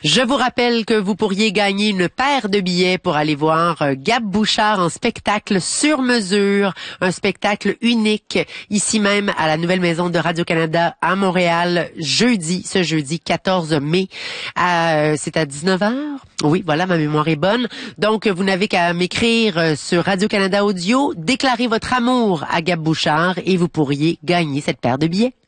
Je vous rappelle que vous pourriez gagner une paire de billets pour aller voir Gab Bouchard en spectacle sur mesure, un spectacle unique ici même à la nouvelle maison de Radio-Canada à Montréal, ce jeudi 14 mai. C'est à 19h. Oui, voilà, ma mémoire est bonne. Donc, vous n'avez qu'à m'écrire sur Radio-Canada Audio, déclarer votre amour à Gab Bouchard et vous pourriez gagner cette paire de billets.